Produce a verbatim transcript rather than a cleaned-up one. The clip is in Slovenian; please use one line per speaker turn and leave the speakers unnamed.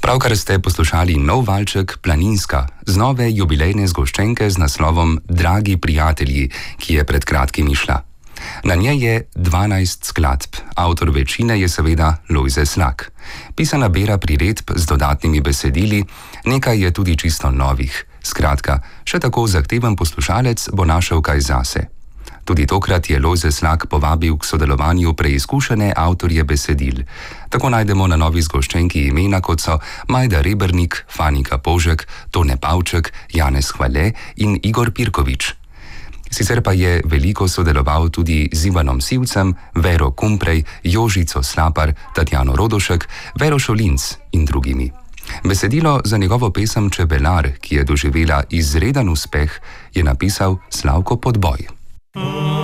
Pravkar ste poslušali nov valček Planinska z nove jubilejne zgoščenke z naslovom Dragi prijatelji, ki je pred kratkim išla. Na njej je dvanajst skladb, avtor večine je seveda Lojze Slak. Pisana bera priredb z dodatnimi besedili, nekaj je tudi čisto novih. Skratka, še tako zahteven poslušalec bo našel kaj zase. Tudi tokrat je Lojze Slak povabil k sodelovanju preizkušene avtorje besedil. Tako najdemo na novi zgoščenki imena, kot so Majda Rebernik, Fanika Požek, Tone Pavček, Janez Hvale in Igor Pirkovič. Sicer pa je veliko sodeloval tudi z Ivanom Sivcem, Vero Kumprej, Jožico Slapar, Tatjano Rodošek, Vero Šolinc in drugimi. Besedilo za njegovo pesem Čebelar, ki je doživela izreden uspeh, je napisal Slavko Podboj.